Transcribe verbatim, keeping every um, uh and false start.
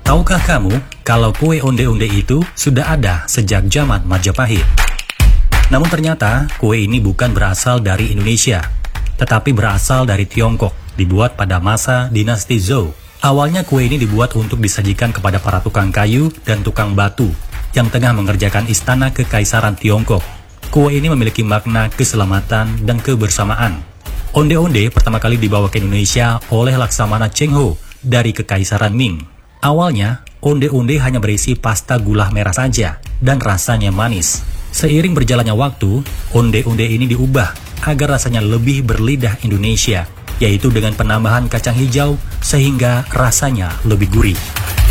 Tahukah kamu kalau kue onde-onde itu sudah ada sejak zaman Majapahit? Namun ternyata kue ini bukan berasal dari Indonesia, tetapi berasal dari Tiongkok, dibuat pada masa dinasti Zhou. Awalnya kue ini dibuat untuk disajikan kepada para tukang kayu dan tukang batu yang tengah mengerjakan istana kekaisaran Tiongkok. Kue ini memiliki makna keselamatan dan kebersamaan. Onde-onde pertama kali dibawa ke Indonesia oleh Laksamana Cheng Ho dari Kekaisaran Ming. Awalnya, onde-onde hanya berisi pasta gula merah saja dan rasanya manis. Seiring berjalannya waktu, onde-onde ini diubah agar rasanya lebih berlidah Indonesia, yaitu dengan penambahan kacang hijau sehingga rasanya lebih gurih.